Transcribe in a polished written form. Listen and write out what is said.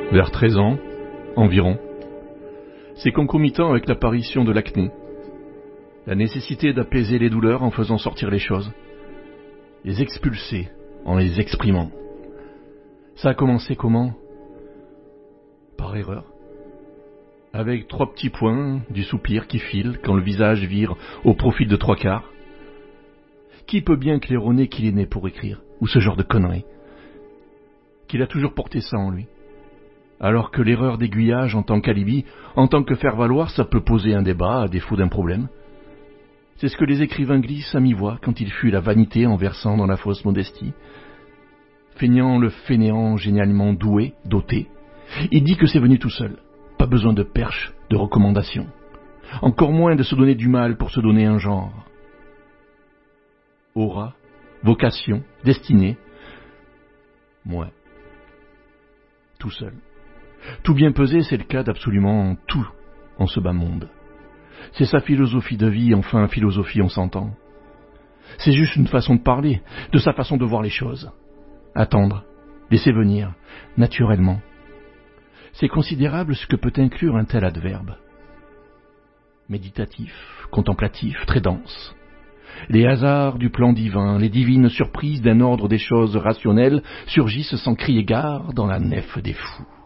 Vers 13 ans, environ, c'est concomitant avec l'apparition de l'acné, la nécessité d'apaiser les douleurs en faisant sortir les choses, les expulser en les exprimant. Ça a commencé comment? Par erreur. Avec 3 petits points, du soupir qui file quand le visage vire au profil de 3/4. Qui peut bien claironner qu'il est né pour écrire, ou ce genre de conneries? Qu'il a toujours porté ça en lui. Alors que l'erreur d'aiguillage en tant qu'alibi, en tant que faire-valoir, ça peut poser un débat à défaut d'un problème. C'est ce que les écrivains glissent à mi-voix quand il fuit la vanité en versant dans la fausse modestie. Feignant le fainéant génialement doué, doté, il dit que c'est venu tout seul. Pas besoin de perche, de recommandation. Encore moins de se donner du mal pour se donner un genre. Aura, vocation, destinée. Moi. Tout seul. Tout bien pesé, c'est le cas d'absolument tout en ce bas monde. C'est sa philosophie de vie, enfin philosophie on s'entend. C'est juste une façon de parler, de sa façon de voir les choses. Attendre, laisser venir, naturellement. C'est considérable ce que peut inclure un tel adverbe. Méditatif, contemplatif, très dense. Les hasards du plan divin, les divines surprises d'un ordre des choses rationnelles surgissent sans crier gare dans la nef des fous.